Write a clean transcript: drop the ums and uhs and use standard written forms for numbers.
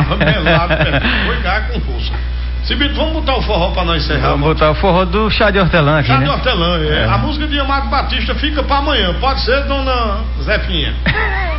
Tava melado, foi cá com força. Cibito, vamos botar o forró pra nós encerrar. Vamos botar o forró do Chá de Hortelã aqui, Chá né? de Hortelã, A música de Amado Batista fica pra amanhã. Pode ser, dona Zefinha?